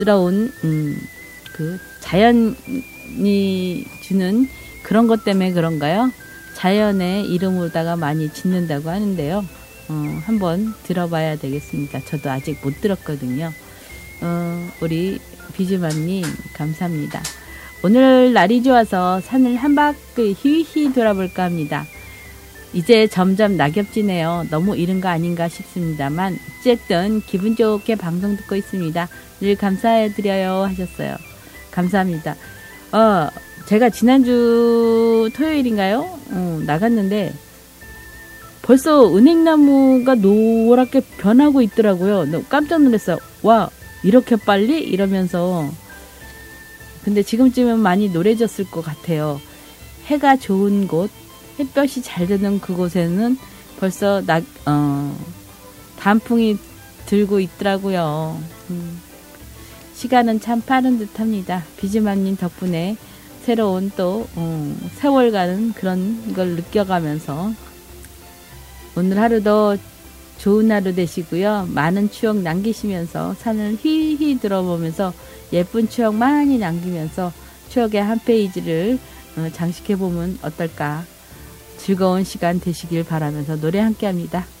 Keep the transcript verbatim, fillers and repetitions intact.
부드러운 음, 그 자연이 주는 그런 것 때문에 그런가요? 자연의 이름으로다가 많이 짓는다고 하는데요. 어, 한번 들어봐야 되겠습니다. 저도 아직 못 들었거든요. 어, 우리 비즈맘님 감사합니다. 오늘 날이 좋아서 산을 한 바퀴 휘휘 돌아볼까 합니다. 이제 점점 낙엽지네요. 너무 이른 거 아닌가 싶습니다만 어쨌든 기분 좋게 방송 듣고 있습니다. 늘 감사해드려요 하셨어요. 감사합니다. 어, 제가 지난주 토요일인가요? 어, 나갔는데 벌써 은행나무가 노랗게 변하고 있더라고요. 깜짝 놀랐어요. 와, 이렇게 빨리? 이러면서. 근데 지금쯤은 많이 노래졌을 것 같아요. 해가 좋은 곳, 햇볕이 잘 드는 그곳에는 벌써 낙, 어, 단풍이 들고 있더라고요. 음, 시간은 참 빠른 듯 합니다. 비즈맘님 덕분에 새로운 또, 어, 세월 가는 그런 걸 느껴가면서 오늘 하루도 좋은 하루 되시고요. 많은 추억 남기시면서 산을 휘휘 들어보면서 예쁜 추억 많이 남기면서 추억의 한 페이지를 장식해보면 어떨까. 즐거운 시간 되시길 바라면서 노래 함께 합니다.